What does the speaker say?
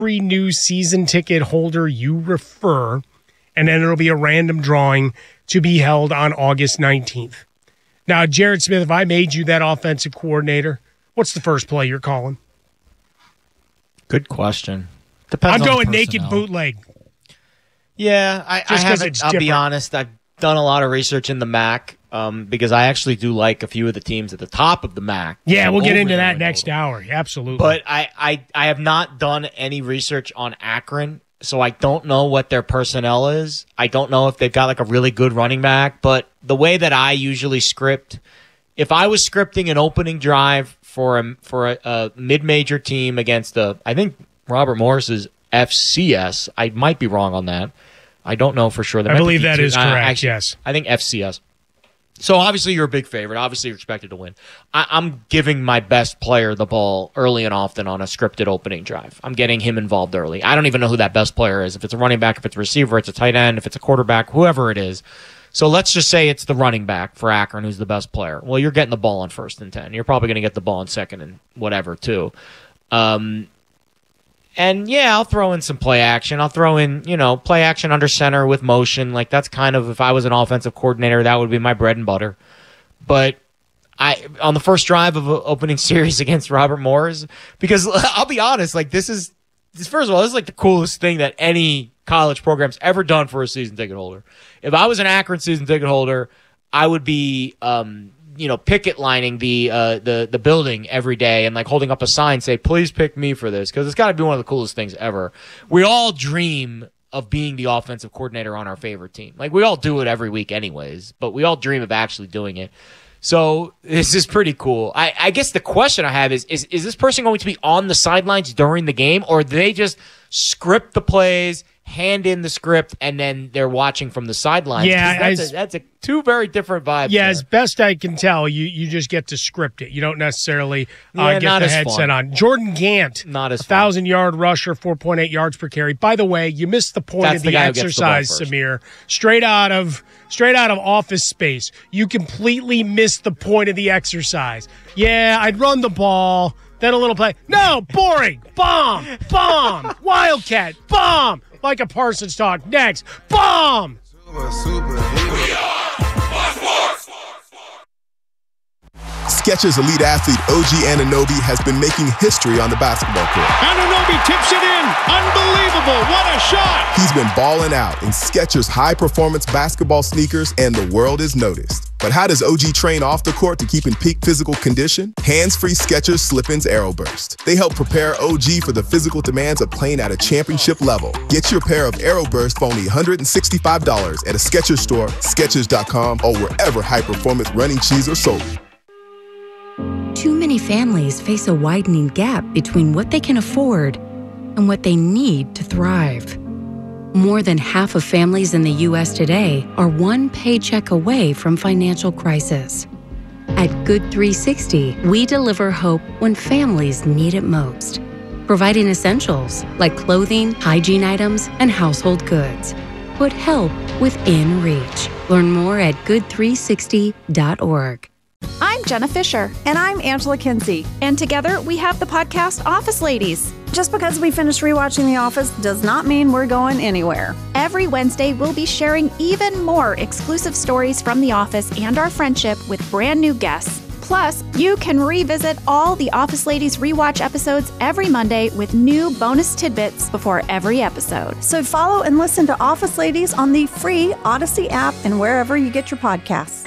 every new season ticket holder you refer, and then it'll be a random drawing to be held on August 19th. Now, Jared Smith, if I made you that offensive coordinator, what's the first play you're calling? Good question. Depends. I'm on going the naked personnel. bootleg. Yeah, I haven't. I'll be honest. I've done a lot of research in the MAC because I actually do like a few of the teams at the top of the MAC. Yeah, we'll get into that next hour. Absolutely. But I have not done any research on Akron, so I don't know what their personnel is. I don't know if they've got like a really good running back. But the way that I usually script, if I was scripting an opening drive for a mid-major team against I think Robert Morris's FCS. I might be wrong on that. I don't know for sure. I believe that is correct, actually, yes. I think FCS. So obviously you're a big favorite. Obviously you're expected to win. I'm giving my best player the ball early and often on a scripted opening drive. I'm getting him involved early. I don't even know who that best player is. If it's a running back, if it's a receiver, it's a tight end, if it's a quarterback, whoever it is. So let's just say it's the running back for Akron who's the best player. Well, you're getting the ball on 1st and 10. You're probably going to get the ball on 2nd and whatever too. And yeah, I'll throw in some play action. I'll throw in, play action under center with motion. Like that's kind of, if I was an offensive coordinator, that would be my bread and butter. But on the first drive of an opening series against Robert Morris, because I'll be honest, like first of all, this is like the coolest thing that any college program's ever done for a season ticket holder. If I was an Akron season ticket holder, I would be, picket lining the building every day and like holding up a sign, say, please pick me for this. Cause it's gotta be one of the coolest things ever. We all dream of being the offensive coordinator on our favorite team. Like we all do it every week anyways, but we all dream of actually doing it. So this is pretty cool. I guess the question I have is this person going to be on the sidelines during the game, or do they just script the plays, hand in the script, and then they're watching from the sidelines? Yeah, that's two very different vibes. Yeah, there. as best I can tell, you just get to script it. You don't necessarily get the headset on. Jordan Gant, not as 1,000-yard rusher, 4.8 yards per carry. By the way, you missed the point of the exercise, Samir. Straight out of Office Space. You completely missed the point of the exercise. Yeah, I'd run the ball, then a little play. No, boring. Bomb. Wildcat. Bomb. Micah Parsons talk next. Bomb. Skechers elite athlete OG Anunoby has been making history on the basketball court. Anunoby tips it in. Unbelievable. What a shot. He's been balling out in Skechers high-performance basketball sneakers, and the world has noticed. But how does OG train off the court to keep in peak physical condition? Hands-free Skechers Slip-ins AeroBurst. They help prepare OG for the physical demands of playing at a championship level. Get your pair of AeroBurst for only $165 at a Skechers store, Skechers.com, or wherever high-performance running shoes are sold. Too many families face a widening gap between what they can afford and what they need to thrive. More than half of families in the U.S. today are one paycheck away from financial crisis. At Good 360, we deliver hope when families need it most, providing essentials like clothing, hygiene items, and household goods. Put help within reach. Learn more at good360.org. I'm Jenna Fisher. And I'm Angela Kinsey. And together we have the podcast Office Ladies. Just because we finished rewatching The Office does not mean we're going anywhere. Every Wednesday, we'll be sharing even more exclusive stories from The Office and our friendship with brand new guests. Plus, you can revisit all the Office Ladies rewatch episodes every Monday with new bonus tidbits before every episode. So follow and listen to Office Ladies on the free Odyssey app and wherever you get your podcasts.